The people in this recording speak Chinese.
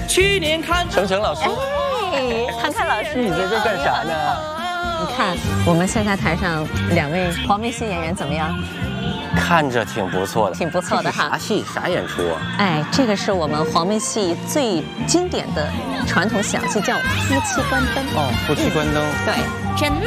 去年看程程老师， 哎，看看老师， 你在这干啥呢？ 你看我们现在台上2位黄梅戏演员怎么样？ 看着挺不错的， 挺不错的哈。 啥戏啥演出啊？ 哎，这个是我们黄梅戏最经典的传统小戏，叫夫妻关灯。 哦，夫妻关灯。 对， 这那